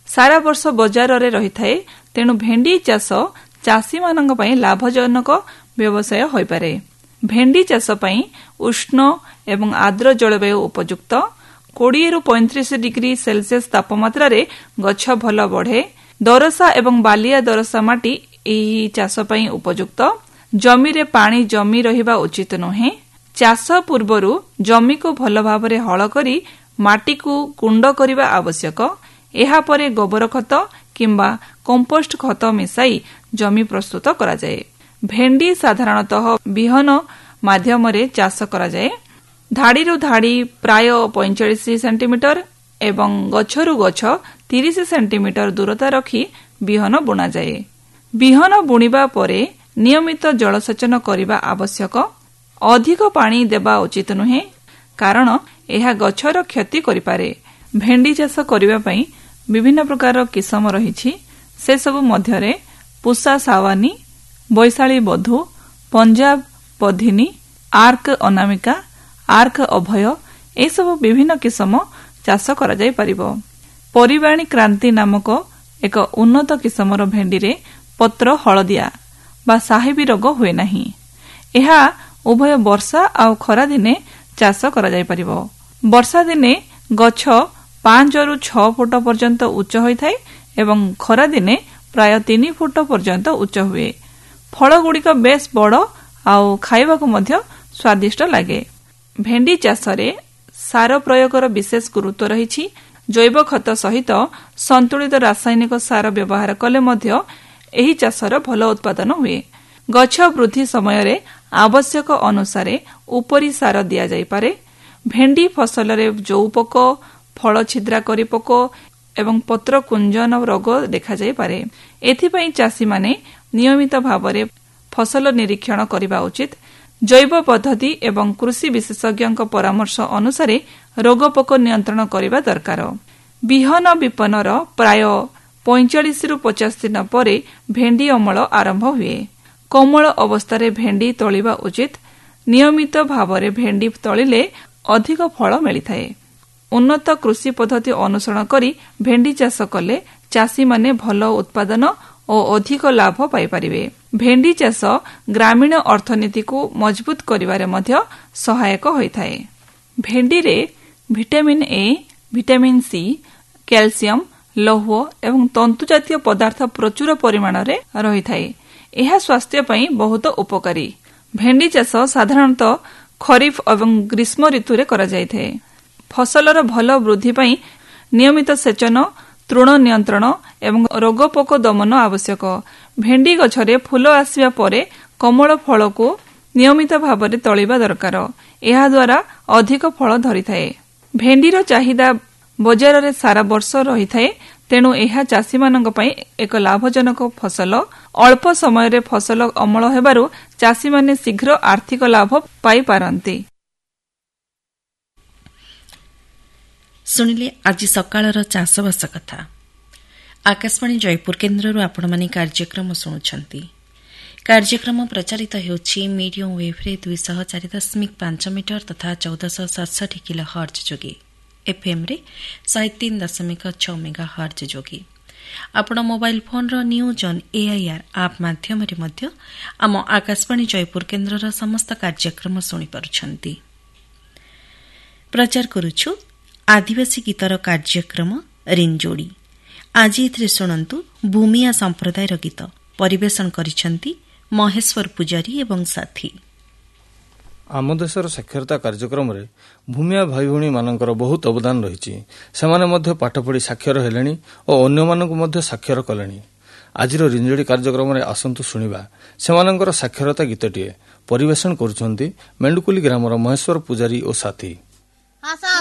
सारा वर्ष बजार रे रहिथाए तेणु भेंडी चाष चाषी मानक पई लाभजनक व्यवसाय होई पारे। भेंडी चाष पई उष्ण एवं आर्द्र जलवायु उपयुक्त। 20 रु 35 डिग्री सेल्सियस तापमात्रा रे गछ भल बढ़े। दरसा एवं बालिया दरसा माटी एही चाष पई उपयुक्त। जमी रे पानी जमी रहिबा उचित नहे। चाष पूर्वरु जमी को भल भाबरे हळ करी माटी को कुंड करिबा आवश्यक। एहा परे गोबर खत किंबा कंपोस्ट खत मिसाई जमी प्रस्तुत करा जाए। भेंडी साधारणतः बिहन माध्यमरे चाष करा जाए। धाड़ी रु धाड़ी प्राय 45 सेंटीमीटर एवं गछरु गछ 30 सेंटीमीटर दूरता रखी बिहन बुना जाए। बिहन बुणिबा परे नियमित जलसेचन करिबा आवश्यक। अधिक पानी देबा उचित नुहे कारण एहा गछर क्षति करिपारे। भेंडी चाष करिबा पई विभिन्न प्रकार किसम रहिछि। से सब मध्यरे पुसा सावानी, बैशाली बधु, पंजाब पधिनी, आर्क अनामिका, आर्क अभय ए सब विभिन्न किसम चाष करा जाय परिबो। परिवाणी क्रांति नामक एक उन्नत किसमर भेंडी रे पत्र हळदिया बा साहेबी रोग हुए नाही। एहा उभय वर्षा आ खरा दिने चाष करा जाय परिबो। वर्षा दिने गछ 5 रु 6 फुट पर्यंत उच्च होइथाय एवं खरा दिने प्राय 3 फुट पर्यंत उच्च हुए। फल गुड़िक बेस बड़ आउ खाइबाकू मध्य स्वादिष्ट लागे। भेंडी चाषरे सार प्रयोगर विशेष गुरुत्व रहिछि। जैव खत सहित संतुलित रासायनिक सार व्यवहार कले मध्य एही चाषर भल उत्पादन हुए। गछ वृद्धि समय आवश्यक अनुसारे उपरी सार दिया जाय पारे। भेंडी फसल रे जौ पोक, फल छिद्रा करी पोक एवं पत्र कुंजन रोग देखा जाय पारे। एथिपई चाषी माने नियमित भावरे फसल निरीक्षण करिबा उचित। जैव पद्धति एवं कृषि विशेषज्ञ परामर्श अनुसार रोग पोक नियंत्रण करिबा दरकार। बिहन विपनर प्राय 45 रु 50 दिन परे भेंडी अमल आरंभ हुए। कोमल अवस्था भेंडी तोलिबा उचित। नियमित भावरे भेंडी तोलिले अधिक फल मिलिथाए। उन्नत कृषि पद्धति अनुसरण करी भेंडी चाष कले चाषी माने भल उत्पादन और अधिक लाभ पाई परिबे। भेंडी चाष ग्रामीण अर्थनीति को मजबूत करिवारे मध्य सहायक होइथाए। भेंडी रे vitamin A, vitamin C, calcium, लौह एवं तंतु जातीय पदार्थ प्रचुर परिमाण रे रहिथाए। एहा स्वास्थ्य पई बहुत उपकारी। भेंडी चाष साधारणतः खरीफ एवं ग्रीष्म ऋतु रे करा जायथे। फसलर भल वृद्धि पई नियमित सेचन, तृण नियंत्रण एवं रोगपोक दमन आवश्यक। भेंडी गछरे फूल आसिया परे कमल फल को नियमित भावरे तोलिबा दरकार। एहा द्वारा अधिक फल धरिथाए। भेंडीर चाहिदा बजार रे सारा वर्ष रहिथाए। तेणु एहा चाषी मानक पई एक लाभजनक फसल। अल्प समय रे फसल अमल हेबारु चाषी माने शीघ्र आर्थिक लाभ पाई पारंती। सुनिले आज सकाळर चाषबास कथा। आकाशवाणी जयपुर केन्द्रରୁ ଆପଣମାନେ କାର୍ଯ୍ୟକ୍ରମ ଶୁଣୁଛନ୍ତି। କାର୍ଯ୍ୟକ୍ରମ ପ୍ରଚାରିତ ହେଉଛି ମିଡିୟମ ୱେଭରେ 204.5 ମିଟର ତଥା 1467 କିଲୋ ହର୍ଜ ଯୋଗେ। ଏଫ୍ଏମ୍ରେ 103.6 ମେଗା ହର୍ଜ ଯୋଗେ। ଆପଣ ମୋବାଇଲ ଫୋନର ନ୍ୟୁଜ୍ ଅନ୍ ଏଆଇଆର୍ ଆପ୍ ମାଧ୍ୟମରେ ମଧ୍ୟ ଆମ ଆକାଶବାଣୀ ଜୟପୁର କେନ୍ଦ୍ରର ସମସ୍ତ କାର୍ଯ୍ୟକ୍ରମ ଶୁଣିପାରୁଛନ୍ତି। ପ୍ରଚାର କରୁଛୁ आदिवासी गीतर कार्यक्रम रिंजोड़ी। आज एथिरे शुणंतु भूमिया संप्रदायर गीत परिवेशन करिसेंती महेश्वर पुजारी एवं साथी। आम देशर साक्षरता कार्यक्रम रे भूमिया भाई भौणी मानकर बहुत अवदान रही। सेमाने मध्य पाठ पढ़ी साक्षर हेलेनी और अन्य मानक मध्य साक्षर कलेनी। आजिर रिंजोड़ी कार्यक्रम रे आसंतु सुनिबा सेमानकर साक्षरता गीतटिए परिवेशन करुछंती मेंडुकुली ग्रामर महेश्वर पुजारी और साथी।